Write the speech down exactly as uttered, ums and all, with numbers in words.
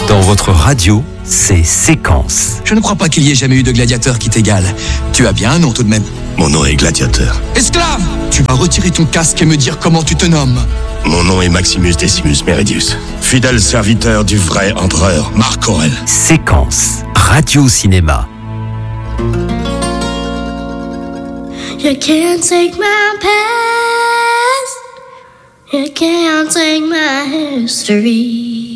Dans votre radio, c'est Séquence. Je ne crois pas qu'il y ait jamais eu de gladiateur qui t'égale. Tu as bien un nom tout de même. Mon nom est Gladiateur. Esclave! Tu vas retirer ton casque et me dire comment tu te nommes. Mon nom est Maximus Decimus Meridius, fidèle serviteur du vrai empereur Marc Aurèle. Séquence, radio-cinéma. You can't take my past. You can't take my history.